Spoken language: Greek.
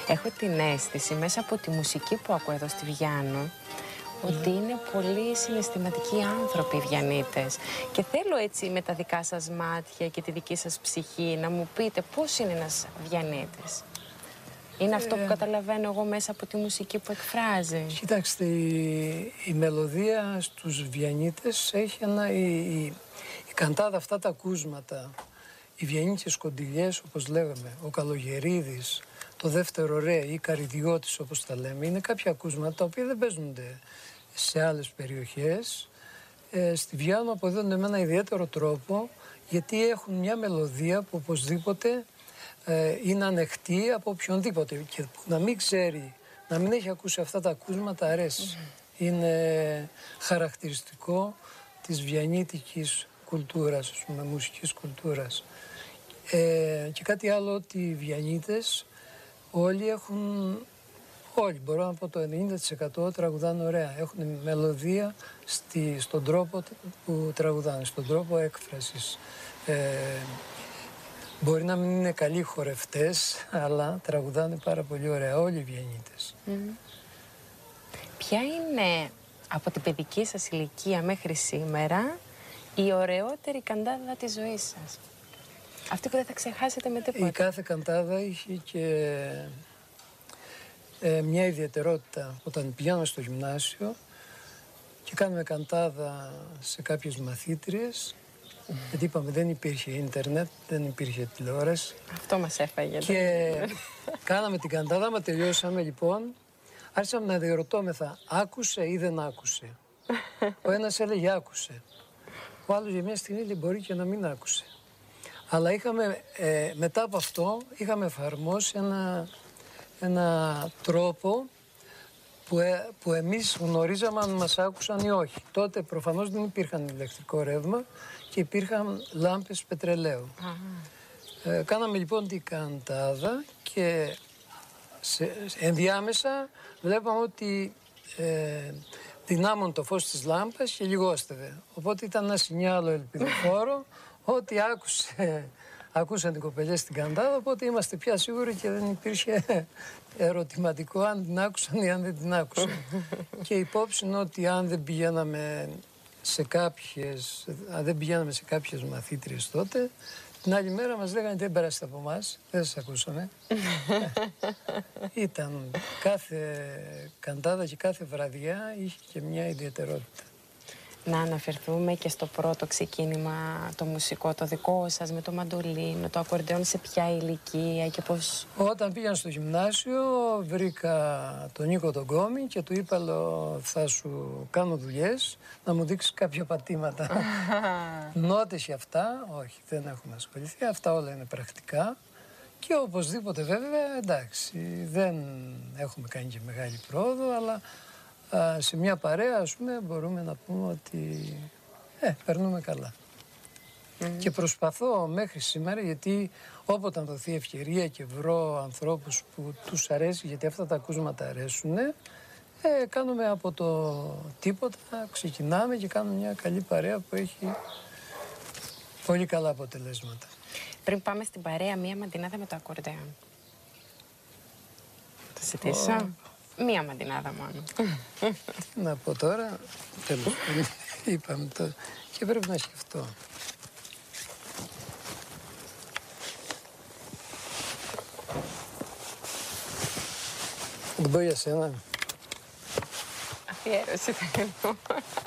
Έχω την αίσθηση μέσα από τη μουσική που ακούω εδώ στη Βιάννο ότι είναι πολύ συναισθηματικοί άνθρωποι οι Βιαννίτες. Και θέλω έτσι με τα δικά σας μάτια και τη δική σας ψυχή να μου πείτε πώς είναι ένας Βιαννίτης. Είναι αυτό που καταλαβαίνω εγώ μέσα από τη μουσική που εκφράζει. Κοιτάξτε, η μελωδία στους Βιαννίτες έχει η καντάδα, αυτά τα ακούσματα, οι Βιαννίτες κοντιλιές όπως λέγαμε, ο Καλογερίδης, το δεύτερο ρε ή Καριδιώτης όπως τα λέμε, είναι κάποια ακούσματα τα οποία δεν παίζονται σε άλλες περιοχές. Στη Βιάννο αποδίδονται με ένα ιδιαίτερο τρόπο, γιατί έχουν μια μελωδία που οπωσδήποτε είναι ανοιχτή από οποιονδήποτε και να μην ξέρει, να μην έχει ακούσει αυτά τα ακούσματα αρέσει. Είναι χαρακτηριστικό της βιαννίτικης κουλτούρας, μουσικής κουλτούρας. Και κάτι άλλο, ότι οι Βιαννίτες όλοι έχουν, όλοι μπορώ να πω το 90% τραγουδάνε ωραία. Έχουν μελωδία στον τρόπο που τραγουδάνε, στον τρόπο έκφρασης. Μπορεί να μην είναι καλοί χορευτές, αλλά τραγουδάνε πάρα πολύ ωραία όλοι οι Βιαννίτες. Ποια είναι από την παιδική σας ηλικία μέχρι σήμερα η ωραιότερη καντάδα της ζωής σας? Αυτή που δεν θα ξεχάσετε με τίποτα. Η κάθε καντάδα είχε και μια ιδιαιτερότητα. Όταν πηγαίναμε στο γυμνάσιο και κάναμε καντάδα σε κάποιες μαθήτριες, γιατί είπαμε δεν υπήρχε ίντερνετ, δεν υπήρχε τηλεόραση. Αυτό μας έφαγε. Και κάναμε την καντάδα, άμα τελειώσαμε λοιπόν, άρχισαμε να διερωτώμεθα, άκουσε ή δεν άκουσε. Ο ένας έλεγε άκουσε. Ο άλλος για μια στιγμή λέει μπορεί και να μην άκουσε. Αλλά μετά από αυτό είχαμε εφαρμόσει ένα τρόπο που εμείς γνωρίζαμε αν μας άκουσαν ή όχι. Τότε προφανώς δεν υπήρχαν ηλεκτρικό ρεύμα και υπήρχαν λάμπες πετρελαίου. Κάναμε λοιπόν την καντάδα και ενδιάμεσα βλέπαμε ότι δυνάμωνε το φως της λάμπας και λιγόστευε. Οπότε ήταν ένα σινιάλο ελπιδοφόρο ότι ακούσαν οι κοπελιές στην καντάδα, οπότε είμαστε πια σίγουροι και δεν υπήρχε ερωτηματικό αν την άκουσαν ή αν δεν την άκουσαν. Και υπόψη είναι ότι αν δεν πηγαίναμε σε κάποιες μαθήτριες τότε, την άλλη μέρα μας λέγανε δεν περάσετε από εμάς, δεν σας ακούσαμε. Ήταν κάθε καντάδα και κάθε βραδιά είχε και μια ιδιαιτερότητα. Να αναφερθούμε και στο πρώτο ξεκίνημα, το μουσικό, το δικό σας, με το μαντολίνο, το ακορντεόν, σε ποια ηλικία και πώς... Όταν πήγαν στο γυμνάσιο βρήκα τον Νίκο τον Κόμη και του είπα θα σου κάνω δουλειές, να μου δείξεις κάποια πατήματα. Νότες και αυτά, όχι, δεν έχουμε ασχοληθεί, αυτά όλα είναι πρακτικά. Και οπωσδήποτε βέβαια, εντάξει, δεν έχουμε κάνει και μεγάλη πρόοδο, αλλά σε μια παρέα, ας πούμε, μπορούμε να πούμε ότι περνούμε καλά. Και προσπαθώ μέχρι σήμερα, γιατί όποτε δοθεί ευκαιρία και βρω ανθρώπους που τους αρέσει, γιατί αυτά τα ακούσματα αρέσουν, κάνουμε από το τίποτα, ξεκινάμε και κάνουμε μια καλή παρέα που έχει πολύ καλά αποτελέσματα. Πριν πάμε στην παρέα, μία μαντινάδα με το ακορντεόν. Το ζητήσω. Μία μαντινάδα μόνο. Να πω τώρα, τέλος πάντων, είπαμε το και πρέπει να σκεφτώ. Δεν πω για σένα. Αφιέρωση θέλω.